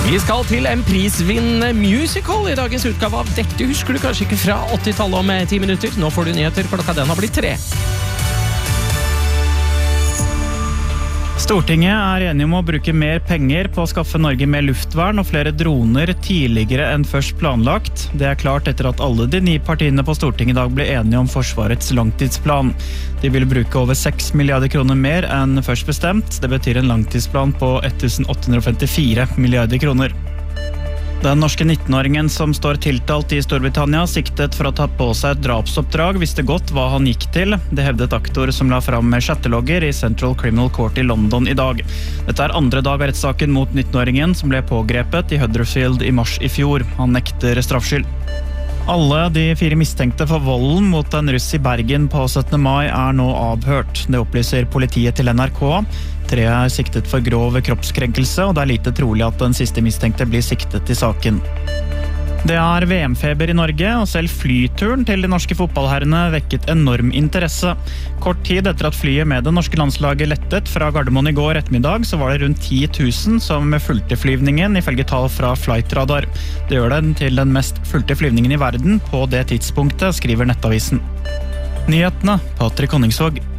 Vi skal til en prisvinnende musical I dagens utgave av Dette husker du kanskje ikke fra 80-tallet om 10 minutter. Nå får du nyheter, klokka den har blitt 3. Stortinget enige om å bruke mer penger på å skaffe Norge mer luftvern og flere droner tidligere enn først planlagt. Det klart etter at alle de 9 partiene på Stortinget I dag ble enige om Forsvarets langtidsplan. De vil bruke over 6 milliarder kroner mer enn først bestemt. Det betyr en langtidsplan på 1854 milliarder kroner. Den norske 19-åringen som står tiltalt I Storbritannia siktet for å ta på seg et drapsoppdrag visste godt hva han gikk til. Det hevdet aktor som la fram med chattelogger I Central Criminal Court I London I dag. Dette andre dag av rettssaken mot 19-åringen som ble pågrepet I Huddersfield I mars I fjor. Han nekter straffskyld. Alle de 4 mistenkte for volden mot en russ I Bergen på 17. mai nå avhørt. Det opplyser politiet til NRK. 3 siktet for grov kroppskrenkelse, og det lite trolig at den siste mistenkte blir siktet I saken. Det VM-feber I Norge, og selv flyturen til de norske fotballherrene vekket enorm interesse. Kort tid etter at flyet med det norske landslaget lettet fra Gardermoen I går ettermiddag, så var det rundt 10 000 som fulgte flyvningen, ifølge tall fra Flightradar. Det gjør den til den mest fulgte flyvningen I verden på det tidspunktet, skriver Nettavisen. Nyhetene, Patrik Honningsvåg.